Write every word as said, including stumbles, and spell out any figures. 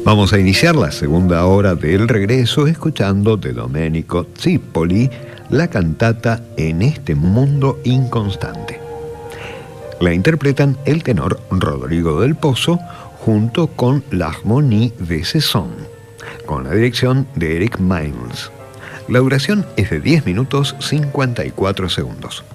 Vamos a iniciar la segunda hora del regreso escuchando de Domenico Zipoli la cantata En este mundo inconstante. La interpretan el tenor Rodrigo del Pozo junto con l'Harmonie de Saison, con la dirección de Eric Miles. La duración es de diez minutos cincuenta y cuatro segundos.